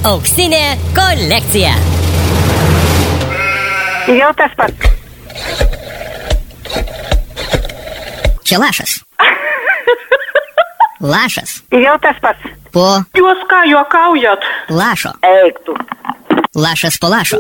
Auksinė kolekcija. Jau tas pats. Čia lašas. Lašas. Jau tas pats. Po Jūs ką juokaujat? lašo. Eik tu. Lašas po lašo.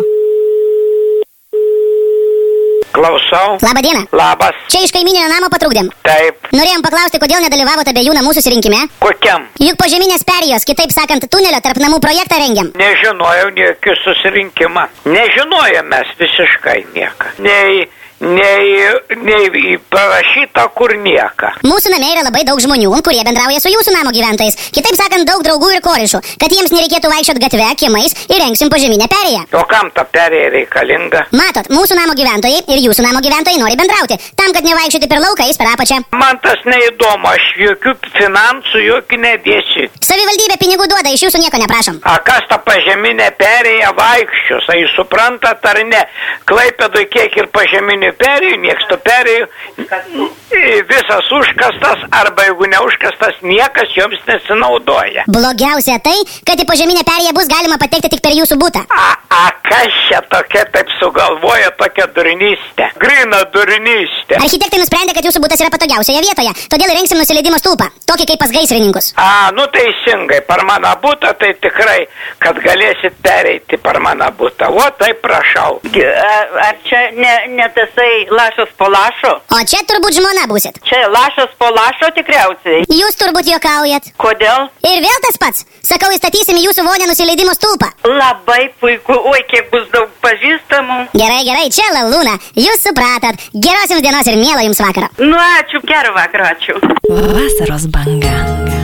Klausau. Labą dieną. Labas. Čia iš kaimyninio namo patrukdėm. Taip. Norėjom paklausti, kodėl nedalyvavote abiejų namų susirinkime. Kokiam? Juk požeminės perėjos, kitaip sakant, tunelio tarp namų projektą rengiam. Nežinojau jokių susirinkimą. Nežinojom mes visiškai nieką. Nei parašyta kur nieką. Mūsų name yra labai daug žmonių, kurie bendrauja su jūsų namo gyventojais. Kitaip sakant, daug draugų ir korišų. Kad jiems nereikėtų vaikščiot gatve, kiemais, įrengsim požeminę perėją. O kam ta perėja reikalinga? Matot, mūsų namo gyventojai ir jūsų namo gyventojai nori bendrauti. Tam, kad nevaikščioti per laukais per apačią. Man tas neįdomu, aš jokių finansų jokių nedėsiu. Savivaldybė pinigų duoda, iš jūsų nieko neprašom. A kas ta požeminė perėja vaikščios? Ai suprantat ar ne? Klaipėdoj kiek ir požeminių perėjų, nieks tų perėjų. Visas užkastas, arba jeigu neužkastas, niekas joms nesinaudoja. Blogiausia tai, kad į požeminę perėją bus galima patekti tik per jūsų butą. A kas čia tokia taip sugalvoja tokia durnystė? Grina durnystė. Architektai nusprendė, kad jūsų butas yra patogiausioje vietoje, todėl įrengsim nusileidimo stulpą, tokį kaip pas gaisrininkus. Nu teisingai, per mano butą tai tikrai, kad galėsit pereiti per mano butą. O tai prašau. Ar čia ne tasai lašas po lašo? O čia turbūt žmona būsit. Čia lašas po lašo tikriausiai. Jūs turbūt juokaujat. Kodėl? Ir vėl tas pats. Sakau, įstatysim į jūsų vonę nusileidimo stulpą. Labai puiku. Oi, kiek bus daug pažįstamų. Gerai, čia Lalūna. Jūs supratot. Geros jums dienos ir mielo jums vakaro. Nu, ačiū, gerą vakarą, ačiū. Vasaros banga.